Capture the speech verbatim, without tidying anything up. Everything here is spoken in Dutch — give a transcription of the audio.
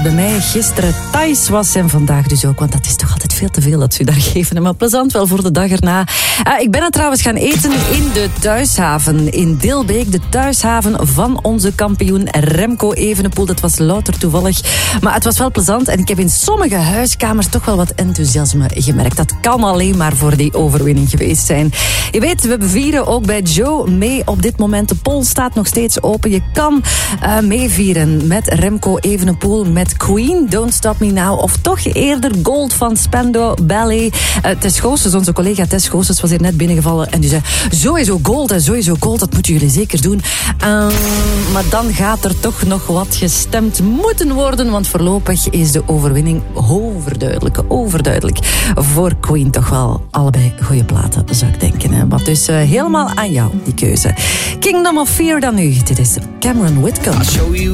Bij mij gisteren Thijs was en vandaag dus ook, want dat is toch altijd veel te veel dat ze u daar geven. Maar plezant wel voor de dag erna. Uh, ik ben er trouwens gaan eten in de thuishaven in Dilbeek. De thuishaven van onze kampioen Remco Evenepoel. Dat was louter toevallig. Maar het was wel plezant en ik heb in sommige huiskamers toch wel wat enthousiasme gemerkt. Dat kan alleen maar voor die overwinning geweest zijn. Je weet, we vieren ook bij Joe mee op dit moment. De poll staat nog steeds open. Je kan uh, meevieren met Remco Evenepoel, met Queen, Don't Stop Me Now, of toch eerder Gold van Spandau Ballet. Uh, Tess Goossens, onze collega Tess Goossens, was hier net binnengevallen en die zei, sowieso Gold en sowieso Gold, dat moeten jullie zeker doen. Uh, maar dan gaat er toch nog wat gestemd moeten worden, want voorlopig is de overwinning overduidelijk, overduidelijk. Voor Queen toch wel allebei goede platen, zou ik denken. Hè? Maar dus uh, helemaal aan jou, die keuze. Kingdom of Fear dan nu. Dit is Cameron Whitcomb.